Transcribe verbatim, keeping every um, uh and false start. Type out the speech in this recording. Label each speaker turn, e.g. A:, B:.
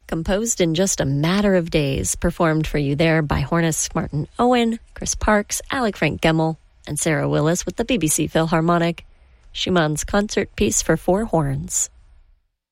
A: composed in just a matter of days, performed for you there by hornist Martin Owen, Chris Parks, Alec Frank Gemmell, and Sarah Willis with the B B C Philharmonic. Schumann's concert piece for four horns.